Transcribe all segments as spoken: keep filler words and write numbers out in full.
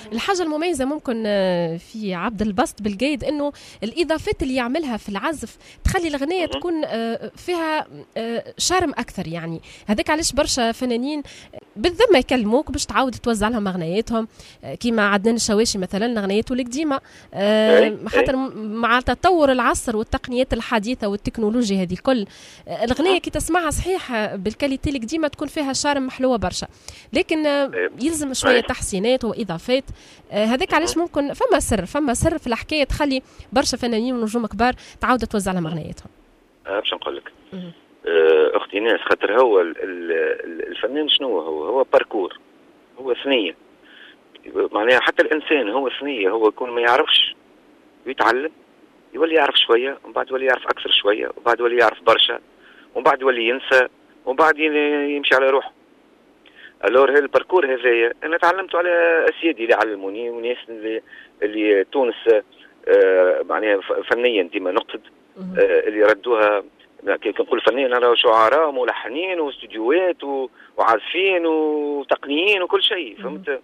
الحاجة المميزة ممكن في عبد الباسط بالقيد انه الاضافات اللي يعملها في العزف تخلي الغنية تكون فيها شرم اكثر. يعني هذاك علاش برشا فنانين بالذمة يكلموك باش تعاود توزع لهم اغنياتهم، كيما عدنان الشواشي مثلا اغنياته القديمة، خاطر مع تطور العصر والتقنيات الحديثة والتكنولوجيا هذه كل الغنية كي تسمعها صحيح بالكاليتي القديمة تكون فيها شارم محلوة برشا، لكن يلزم شوية تحسينات وإضافات. هذاك علاش ممكن فما سر فما سر في الحكاية تخلي برشا فنانين ونجوم كبار تعاود توزع لهم أغنياتهم. باش نقول لك أختي ناس، خاطر هو الفنان شنو هو هو باركور، هو ثنية، معناها حتى الإنسان هو ثنية، هو يكون ما يعرفش ويتعلم يولي يعرف شوية، ومن بعد يولي يعرف أكثر شوية، وبعد يولي يعرف برشا، ومن بعد يولي ينسى، ومن بعد يمشي على روحه. الور هذا الباركور هذايا انا تعلمته على اسيادي اللي علموني، وناس اللي, اللي تونس آه معناها فنيا ديما نقصد آه اللي ردوها كي نقول فنيا انا شعراء وملحنين واستديوهات وعازفين وتقنيين وكل شيء، فهمت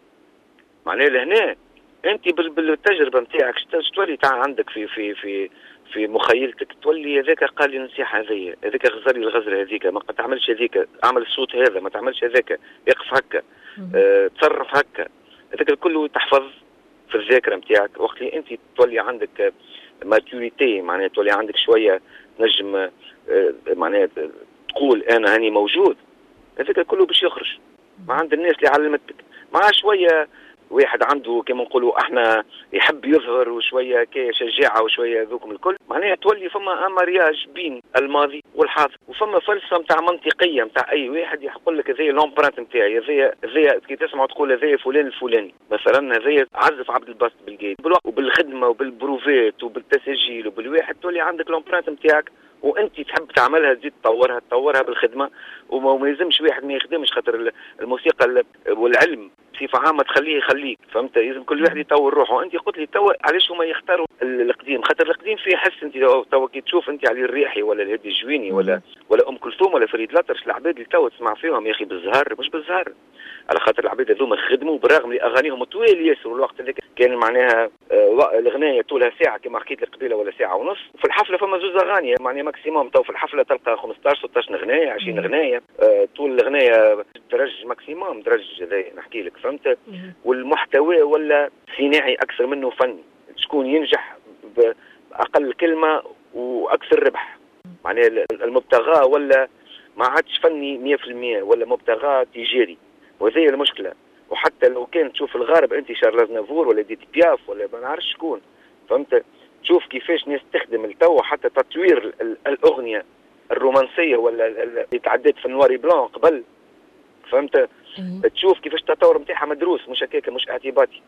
معناها لهنا انت بالتجربه نتاعك تولي تاع عندك في في في في مخيلتك، تولي هذاك قال لي نصيحه هذيا، هذاك غزر لي الغزره هذيك، ما تعملش هذيك، اعمل الصوت هذا، ما تعملش هذاك، اقف هكا، اه تصرف هكا، هذاك كله تحفظ في الذاكره نتاعك. وقت اللي انت تولي عندك ماتوريتي، معناها تولي عندك شويه نجم اه معناها تقول انا هاني موجود، هذاك كله باش يخرج ما عند الناس اللي علمتك. مع شويه واحد عنده كما نقولوا احنا يحب يظهر، وشويه كي شجاعه وشويه ذوكم الكل، معناها تولي فما امارياج بين الماضي والحاضر، وفما فلسفه نتاع منطقيه نتاع اي واحد يقول لك هذايا لومبرانت نتاعي، هذايا هذايا كي تسمع تقول هذايا فلان الفلاني مثلا، هذايا عزف عبد الباسط بالقيد وبالخدمه وبالبروفات وبالتسجيل وبالواحد تولي عندك لومبرانت نتاعك، وانت تحب تعملها تزيد تطورها تطورها بالخدمه، وما يلزمش واحد ما يخدمش، خاطر الموسيقى والعلم بصفه عامه تخليه يخليك، فهمت؟ لازم كل واحد يطور روحه. انت قلت لي تو علاش هما يختاروا القديم، خاطر القديم فيه حس، انت تو كي تشوف انت علي الريحي ولا الهدي الجويني ولا ولا ام كلثوم ولا فريد الأطرش، العباد اللي تو تسمع فيهم يا اخي بالزهر، مش بالزهر، على خاطر العباد هذوما خدموا برغم اللي اغانيهم طويل ياسر، والوقت اللي كان معناها آه الاغنيه طولها ساعه كما حكيت لك قبيله ولا ساعه ونص، وفي الحفله فما زوز اغاني معناها ماكسيموم، تو في الحفله تلقى خمسطاش ستطاش اغنيه عشرين اغنيه، آه طول الاغنيه درج ماكسيموم درج هذا نحكي لك، فهمت؟ والمحتوى ولا صناعي اكثر منه فني، شكون ينجح باقل كلمه واكثر ربح، معناها المبتغى ولا ما عادش فني مية في المية، ولا مبتغى تجاري، وهذه المشكله. وحتى لو كان تشوف الغرب انت شارل نافور ولا ديت بياف ولا ما نعرفش شكون، فهمت؟ تشوف كيفاش ناس تخدم التو حتى تطوير الاغنيه الرومانسيه ولا اللي تعدت في النواري بلون قبل، فهمت؟ تشوف كيفاش التطور نتاعها مدروس، مش هكاك مش اعتباطي.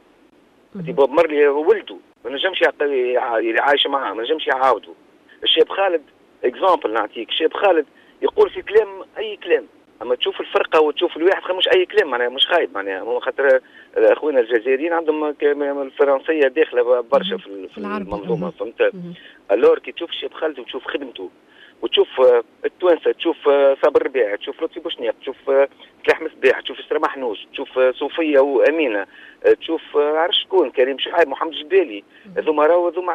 بوب مارلي ولده ما نجمش اللي عايش معاه ما نجمش يعاودوا. الشاب خالد اكزامبل نعطيك، الشاب خالد يقول في كلام اي كلام، اما تشوف الفرقه وتشوف الواحد مش اي كلام، معناها مش خايب، معناها خاطر اخوينا الجزائريين عندهم الفرنسيه داخله برشا في المنظومه، فهمت؟ الور كي تشوف الشاب خالد وتشوف خدمته وتشوف التوانسه، تشوف صابر ربيع، تشوف لطفي بوشنيق، تشوف سلاح مسباح، تشوف اسرا محنوج، تشوف صوفيه وامينه، تشوف عرش شكون كريم شحايب، محمد جبالي، هذوما راهو هذوما